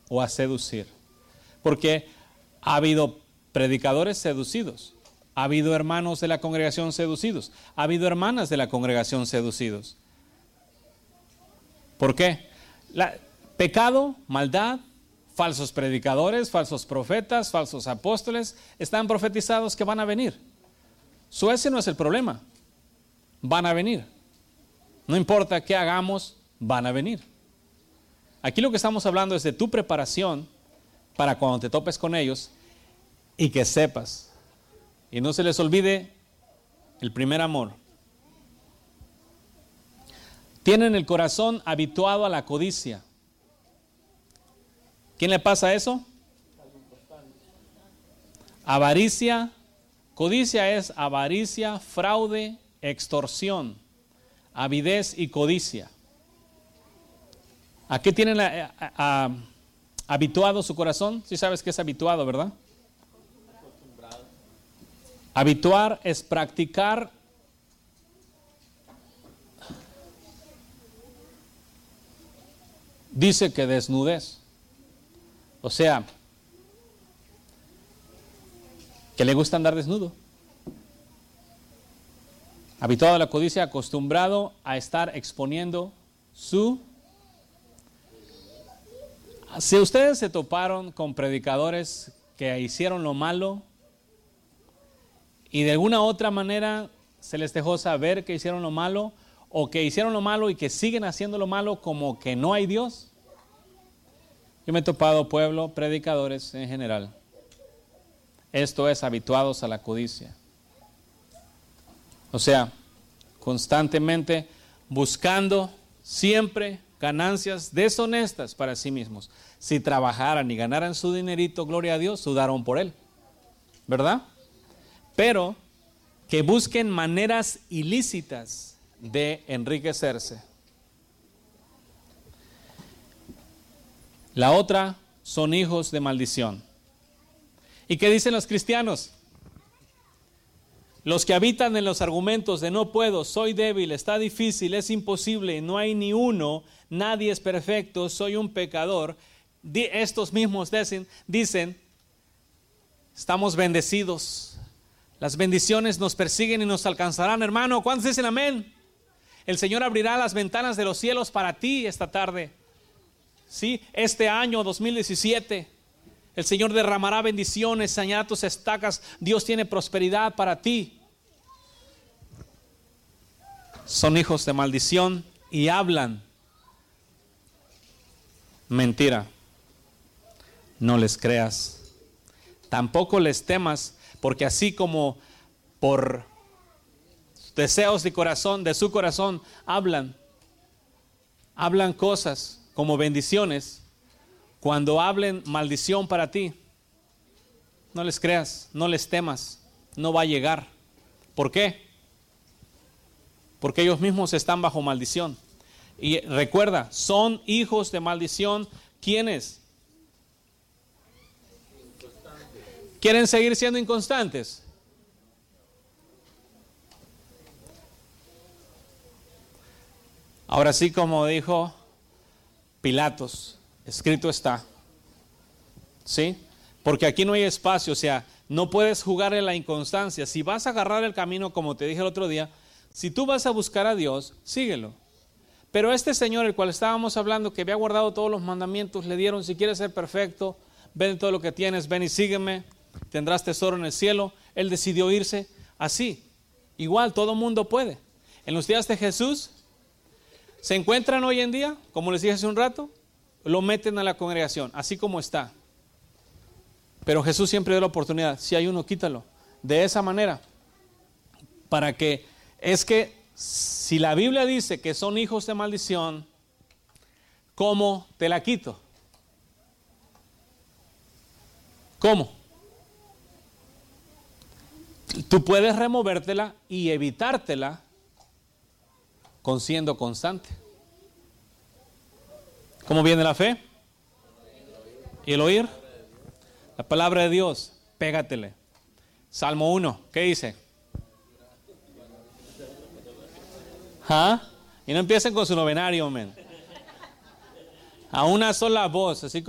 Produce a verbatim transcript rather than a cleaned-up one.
o a seducir. Porque ha habido predicadores seducidos, ha habido hermanos de la congregación seducidos, ha habido hermanas de la congregación seducidos. ¿Por qué? La, pecado, maldad, falsos predicadores, falsos profetas, falsos apóstoles, están profetizados que van a venir. So, ese no es el problema. Van a venir. No importa qué hagamos, van a venir. Aquí lo que estamos hablando es de tu preparación para cuando te topes con ellos y que sepas. Y no se les olvide el primer amor. Tienen el corazón habituado a la codicia. ¿Quién le pasa eso? Avaricia. Codicia es avaricia, fraude, extorsión, avidez y codicia. ¿A qué tienen a, a, a, habituado su corazón? Sí sabes que es habituado, ¿verdad? Habituar es practicar dice que desnudez. O sea, que le gusta andar desnudo. Habituado a la codicia, acostumbrado a estar exponiendo su... Si ustedes se toparon con predicadores que hicieron lo malo y de alguna otra manera se les dejó saber que hicieron lo malo, o que hicieron lo malo y que siguen haciendo lo malo como que no hay Dios. Yo me he topado, pueblo, predicadores en general. Esto es, habituados a la codicia. O sea, constantemente buscando siempre ganancias deshonestas para sí mismos. Si trabajaran y ganaran su dinerito, gloria a Dios, sudaron por él, ¿verdad? Pero que busquen maneras ilícitas de enriquecerse. La otra son hijos de maldición. ¿Y qué dicen los cristianos? Los que habitan en los argumentos de no puedo, soy débil, está difícil, es imposible, no hay ni uno, nadie es perfecto, soy un pecador. Estos mismos dicen, dicen, estamos bendecidos, las bendiciones nos persiguen y nos alcanzarán. Hermano, ¿cuántos dicen amén? El Señor abrirá las ventanas de los cielos para ti esta tarde. Sí, este año dos mil diecisiete, el Señor derramará bendiciones, añadirá tus estacas. Dios tiene prosperidad para ti. Son hijos de maldición y hablan mentira. No les creas. Tampoco les temas, porque así como por deseos de corazón, de su corazón, hablan, hablan cosas como bendiciones. Cuando hablen maldición para ti, no les creas, no les temas, no va a llegar. ¿Por qué? Porque ellos mismos están bajo maldición. Y recuerda, son hijos de maldición. ¿Quiénes? ¿Quieren seguir siendo inconstantes? Ahora sí, como dijo Pilatos, escrito está, ¿sí? Porque aquí no hay espacio, o sea, no puedes jugar en la inconstancia. Si vas a agarrar el camino, como te dije el otro día, si tú vas a buscar a Dios, síguelo. Pero este señor, el cual estábamos hablando, que había guardado todos los mandamientos, le dieron, si quieres ser perfecto, ven todo lo que tienes, ven y sígueme, tendrás tesoro en el cielo. Él decidió irse así. Igual, todo mundo puede. En los días de Jesús, se encuentran hoy en día, como les dije hace un rato, lo meten a la congregación, así como está. Pero Jesús siempre dio la oportunidad. Si hay uno, quítalo. De esa manera. Para que, es que si la Biblia dice que son hijos de maldición, ¿cómo te la quito? ¿Cómo? Tú puedes removértela y evitártela con siendo constante. ¿Cómo viene la fe? ¿Y el oír? La palabra de Dios, pégatele. Salmo uno, ¿qué dice? ¿Ah? Y no empiecen con su novenario, men. A una sola voz, así como